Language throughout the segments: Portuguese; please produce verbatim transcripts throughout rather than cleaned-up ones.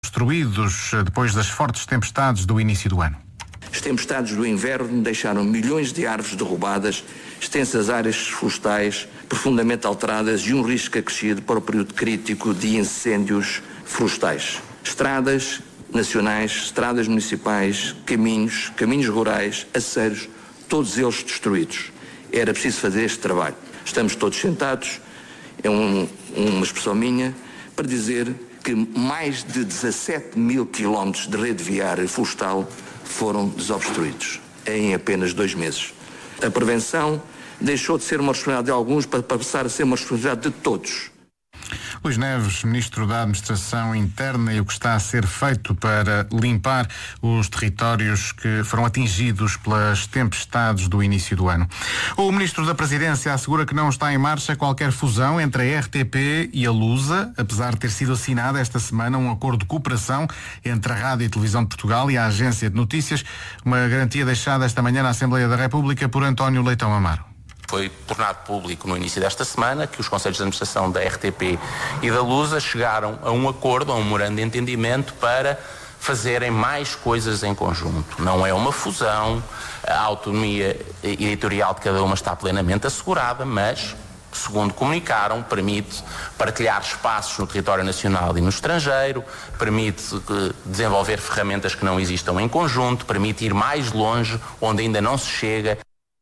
destruídos depois das fortes tempestades do início do ano. As tempestades do inverno deixaram milhões de árvores derrubadas, extensas áreas florestais profundamente alteradas e um risco acrescido para o período crítico de incêndios florestais. Estradas nacionais, estradas municipais, caminhos, caminhos rurais, aceiros, todos eles destruídos. Era preciso fazer este trabalho. Estamos todos sentados, é um, uma expressão minha, para dizer que mais de dezassete mil quilómetros de rede viária florestal foram desobstruídos em apenas dois meses. A prevenção deixou de ser uma responsabilidade de alguns para passar a ser uma responsabilidade de todos. Luís Neves, Ministro da Administração Interna, e o que está a ser feito para limpar os territórios que foram atingidos pelas tempestades do início do ano. O Ministro da Presidência assegura que não está em marcha qualquer fusão entre a R T P e a Lusa, apesar de ter sido assinado esta semana um acordo de cooperação entre a Rádio e Televisão de Portugal e a Agência de Notícias, uma garantia deixada esta manhã na Assembleia da República por António Leitão Amaro. Foi tornado público no início desta semana que os Conselhos de Administração da R T P e da Lusa chegaram a um acordo, a um memorando de entendimento para fazerem mais coisas em conjunto. Não é uma fusão, a autonomia editorial de cada uma está plenamente assegurada, mas, segundo comunicaram, permite partilhar espaços no território nacional e no estrangeiro, permite desenvolver ferramentas que não existam em conjunto, permite ir mais longe onde ainda não se chega.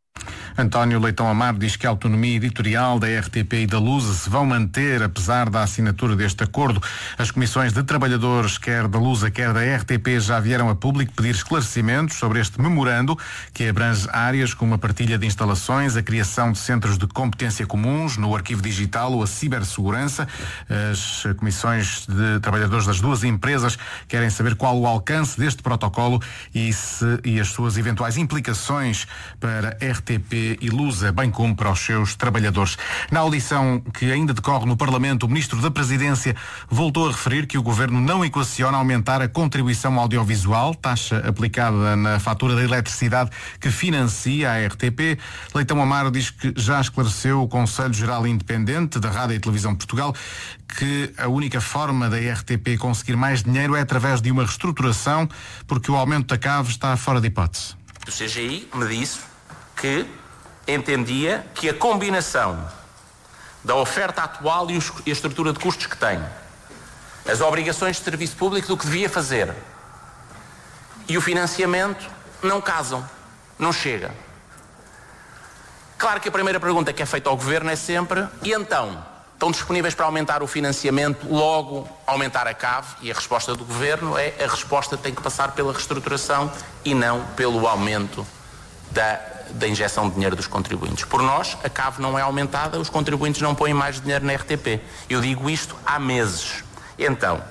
António Leitão Amaro diz que a autonomia editorial da R T P e da Lusa se vão manter, apesar da assinatura deste acordo. As comissões de trabalhadores, quer da Lusa, quer da R T P, já vieram a público pedir esclarecimentos sobre este memorando, que abrange áreas como a partilha de instalações, a criação de centros de competência comuns no arquivo digital ou a cibersegurança. As comissões de trabalhadores das duas empresas querem saber qual o alcance deste protocolo e, se, e as suas eventuais implicações para R T P e Lusa, bem como para os seus trabalhadores. Na audição que ainda decorre no Parlamento, o Ministro da Presidência voltou a referir que o Governo não equaciona aumentar a contribuição audiovisual, taxa aplicada na fatura da eletricidade que financia a R T P. Leitão Amaro diz que já esclareceu o Conselho Geral Independente da Rádio e Televisão de Portugal que a única forma da R T P conseguir mais dinheiro é através de uma reestruturação, porque o aumento da cave está fora de hipótese. O C G I me disse que entendia que a combinação da oferta atual e a estrutura de custos que tem, as obrigações de serviço público do que devia fazer e o financiamento não casam, não chega. Claro que a primeira pergunta que é feita ao Governo é sempre: e então? Estão disponíveis para aumentar o financiamento, logo aumentar a cave? E a resposta do Governo é: a resposta tem que passar pela reestruturação e não pelo aumento da da injeção de dinheiro dos contribuintes. Por nós, a cave não é aumentada, os contribuintes não põem mais dinheiro na R T P. Eu digo isto há meses. Então,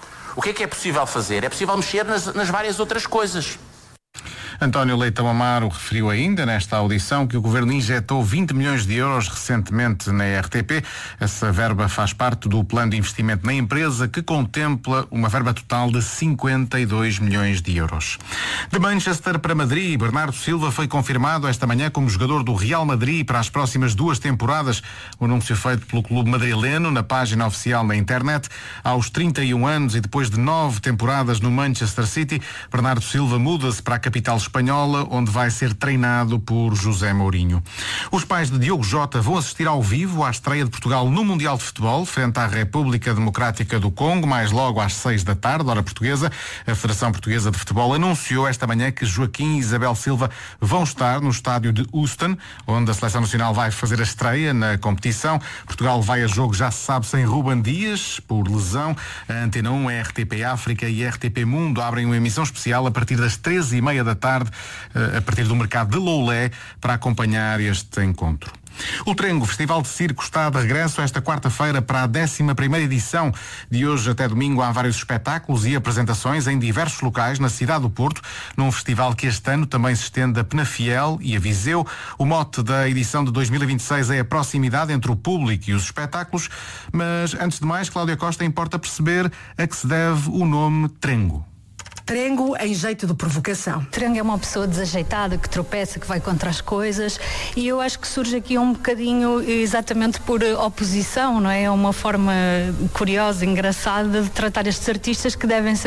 o que é que é possível fazer? É possível mexer nas, nas várias outras coisas. António Leitão Amaro referiu ainda nesta audição que o Governo injetou vinte milhões de euros recentemente na R T P. Essa verba faz parte do plano de investimento na empresa, que contempla uma verba total de cinquenta e dois milhões de euros. De Manchester para Madrid, Bernardo Silva foi confirmado esta manhã como jogador do Real Madrid para as próximas duas temporadas. O anúncio feito pelo clube madrileno na página oficial na internet. Aos trinta e um anos e depois de nove temporadas no Manchester City, Bernardo Silva muda-se para a capital espanhola, onde vai ser treinado por José Mourinho. Os pais de Diogo Jota vão assistir ao vivo à estreia de Portugal no Mundial de Futebol, frente à República Democrática do Congo, mais logo às seis da tarde, hora portuguesa. A Federação Portuguesa de Futebol anunciou esta manhã que Joaquim e Isabel Silva vão estar no estádio de Houston, onde a Seleção Nacional vai fazer a estreia na competição. Portugal vai a jogo, já se sabe, sem Ruben Dias, por lesão. A Antena um, a R T P África e a R T P Mundo abrem uma emissão especial a partir das treze e meia da tarde, a partir do mercado de Loulé, para acompanhar este encontro. O Trengo, Festival de Circo, está de regresso esta quarta-feira para a décima primeira edição. De hoje até domingo há vários espetáculos e apresentações em diversos locais na cidade do Porto, num festival que este ano também se estende a Penafiel e a Viseu. O mote da edição de dois mil e vinte e seis é a proximidade entre o público e os espetáculos, mas antes de mais, Cláudia Costa, importa perceber a que se deve o nome Trengo. Trengo em jeito de provocação. Trengo é uma pessoa desajeitada, que tropeça, que vai contra as coisas, e eu acho que surge aqui um bocadinho exatamente por oposição, não é? É uma forma curiosa, engraçada de tratar estes artistas que devem ser